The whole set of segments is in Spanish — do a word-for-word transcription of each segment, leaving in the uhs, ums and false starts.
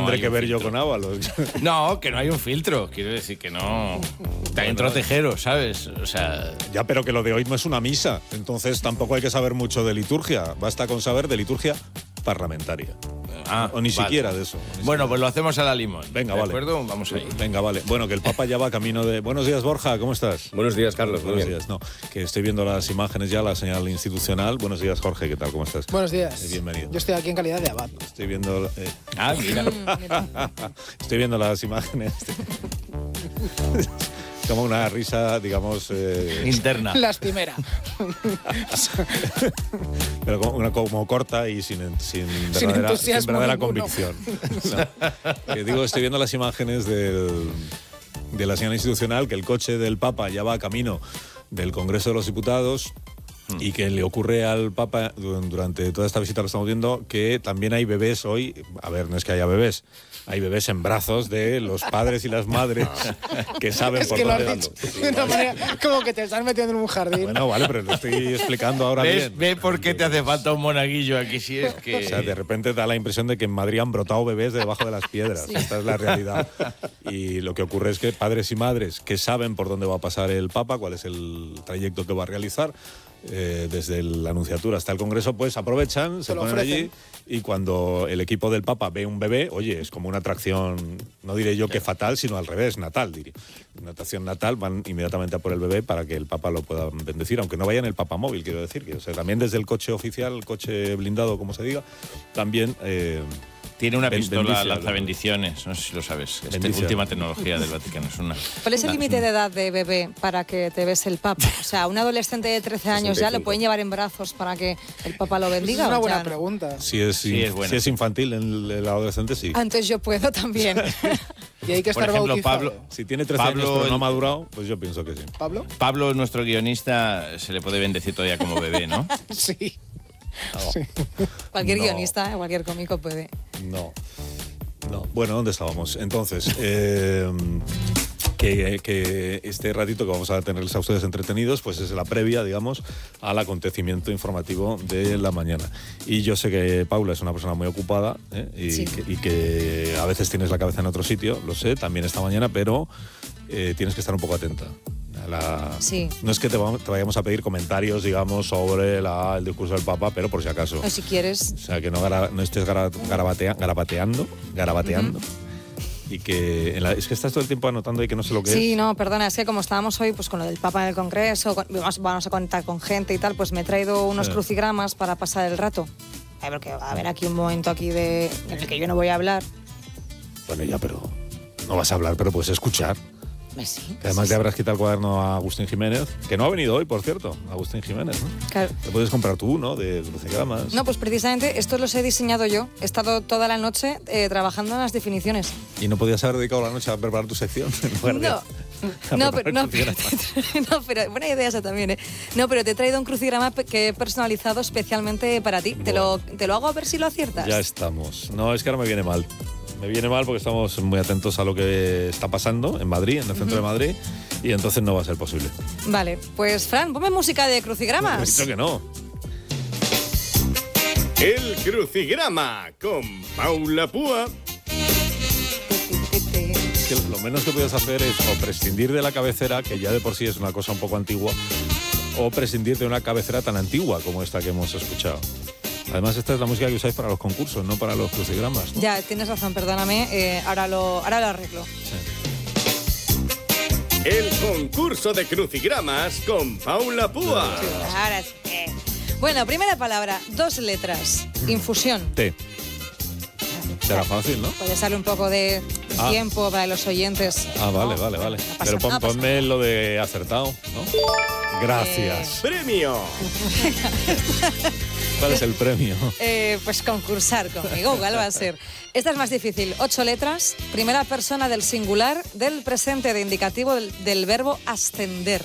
tendré que ver yo con Ábalos? No, que no hay un filtro. Quiero decir que no. Está entró Tejero, ¿sabes? O sea. Ya, pero que lo de hoy no es una misa. Entonces tampoco hay que saber mucho de liturgia. Basta con saber de liturgia parlamentaria. Ah, o ni vale. siquiera de eso. Bueno, pues lo hacemos a la limón. Venga, ¿De vale. acuerdo? Vamos ahí. Venga, vale. Bueno, que el Papa ya va camino de... Buenos días, Borja, ¿cómo estás? Buenos días, Carlos. Muy Buenos bien. días. No, que estoy viendo las imágenes ya, la señal institucional. Buenos días, Jorge, ¿qué tal? ¿Cómo estás? Buenos días. Eh, bienvenido. Yo estoy aquí en calidad de abad. Estoy viendo... Eh, Ah, mira. estoy viendo las imágenes. Como una risa, digamos... Eh, Interna. Lastimera. pero como, una, como corta y sin, sin Sin verdadera, entusiasmo sin verdadera ninguno. convicción. No. Que digo, estoy viendo las imágenes del, de la señal institucional, que el coche del Papa ya va camino del Congreso de los Diputados y que le ocurre al Papa durante toda esta visita que estamos viendo que también hay bebés hoy. A ver, no es que haya bebés. Hay bebés en brazos de los padres y las madres que saben Es por que lo dónde has van. dicho de una manera como que te estás metiendo en un jardín. Bueno, vale, pero lo estoy explicando ahora ¿Ves, bien. ¿Ve por qué te hace falta un monaguillo aquí? Si es que... O sea, de repente da la impresión de que en Madrid han brotado bebés de debajo de las piedras. Esta es la realidad. Y lo que ocurre es que padres y madres que saben por dónde va a pasar el Papa, cuál es el trayecto que va a realizar, eh, desde la Anunciatura hasta el Congreso, pues aprovechan, se lo ponen ofrecen. allí y cuando el equipo del Papa ve un bebé, oye, es como una atracción, no diré yo que fatal, sino al revés, natal, diría. Una atracción natal, van inmediatamente a por el bebé para que el Papa lo pueda bendecir, aunque no vaya en el Papa móvil, quiero decir. Que, o sea, también desde el coche oficial, el coche blindado, como se diga, también... Eh, Tiene una Ben- pistola bendice, lanza habla. bendiciones, no sé si lo sabes. Es Bendice. última tecnología del Vaticano. Es una, ¿Cuál es el una- límite de edad de bebé para que te bese el Papa? O sea, un adolescente de trece años ya lo pueden llevar en brazos para que el Papa lo Es bendiga. una ¿o buena ya no? pregunta. Si es, Sí, es buena. si es infantil en el, el adolescente, sí. Antes yo puedo también. Y hay que Por estar ejemplo, bautizado. Pablo- Si tiene trece Pablo, años pero no ha el- madurado, pues yo pienso que sí. ¿Pablo? Pablo, nuestro guionista, se le puede bendecir todavía como bebé, ¿no? Sí. Cualquier No. guionista, eh, cualquier cómico puede. No. No. Bueno, ¿dónde estábamos? Entonces, eh, que, que este ratito que vamos a tenerles a ustedes entretenidos, pues es la previa, digamos, al acontecimiento informativo de la mañana. Y yo sé que Paula es una persona muy ocupada, ¿eh? y, Sí. que, y que a veces tienes la cabeza en otro sitio, lo sé, también esta mañana, pero eh, tienes que estar un poco atenta. A la- Sí. No es que te, vamos- te vayamos a pedir comentarios, digamos, sobre la- el discurso del Papa, pero por si acaso. O si quieres. O sea, que no, gara- no estés gara- garabatea- garabateando, garabateando. Y que en la- es que estás todo el tiempo anotando y que no sé lo que Sí, es. no, perdona, es que como estábamos hoy pues con lo del Papa en el Congreso, con- vamos, vamos a conectar con gente y tal, pues me he traído unos Sí. crucigramas para pasar el rato. A ver, porque va a haber aquí un momento aquí de, en el que yo no voy a hablar. Bueno, ya, pero no vas a hablar, pero puedes escuchar. Pues sí. Que además le habrás quitado el cuaderno a Agustín Jiménez, que no ha venido hoy, por cierto, Agustín Jiménez, ¿no? Claro. Te puedes comprar tú, ¿no? De crucigramas. No, pues precisamente estos los he diseñado yo. He estado toda la noche eh, trabajando en las definiciones. Y no podías haber dedicado la noche a preparar tu sección. En lugar de- No. a No, preparar pero, no, pero, crucigramas. no, pero buena idea esa también, ¿eh? No, pero te he traído un crucigrama pe- que he personalizado especialmente para ti. Te lo, te lo hago a ver si lo aciertas. Ya estamos. No, es que ahora me viene mal. Me viene mal porque estamos muy atentos a lo que está pasando en Madrid, en el centro de Madrid, y entonces no va a ser posible. Vale, pues Fran, ponme música de He crucigramas. dicho que no. El crucigrama con Paula Púa. Que lo menos que puedes hacer es o prescindir de la cabecera, que ya de por sí es una cosa un poco antigua, o prescindir de una cabecera tan antigua como esta que hemos escuchado. Además, esta es la música que usáis para los concursos, no para los crucigramas, ¿no? Ya, tienes razón, perdóname. eh, ahora, lo, ahora lo arreglo. Sí. El concurso de crucigramas con Paula Púa. Ahora sí. eh. Bueno, primera palabra, dos letras. Infusión. T. Será fácil, ¿no? Puedes darle un poco de Ah. tiempo para los oyentes. Ah, vale, No, vale, vale. no pasa- Pero pon- no pasa ponme lo de acertado, ¿no? Gracias. Premio. ¿Cuál es el premio? Eh, pues concursar conmigo, ¿cuál va a ser? Esta es más difícil. Ocho letras, primera persona del singular, del presente de indicativo del, del verbo ascender.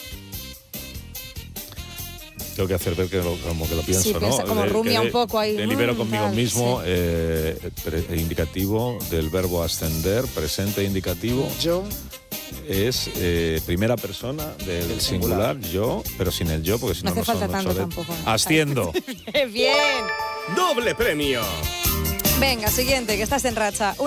Tengo que hacer ver que lo, como que lo pienso, Sí, ¿no? piensa como De- rumia que un poco ahí. Delibero Mm, conmigo tal, mismo, sí. eh, pre- indicativo del verbo ascender, presente indicativo, Yo. es eh, primera persona del, Del singular, singular. yo, pero sin el yo, porque si No no, hace no falta son tanto ocho de- tampoco, ¿eh? Asciendo. Bien. Doble premio. Venga, siguiente, que estás en racha.